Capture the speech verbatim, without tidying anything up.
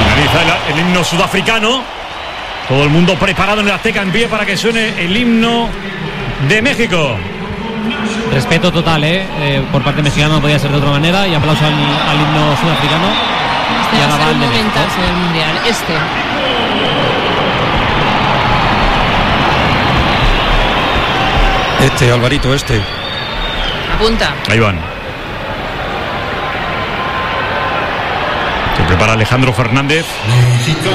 Finaliza el, el himno sudafricano. Todo el mundo preparado en el Azteca en pie para que suene el himno de México. Respeto total, ¿eh? Eh, por parte mexicana, no podía ser de otra manera. Y aplauso al, al himno sudafricano. Este va a ser un momentazo del Mundial. Este. Este, Alvarito, este. Apunta. Ahí van. Se prepara Alejandro Fernández.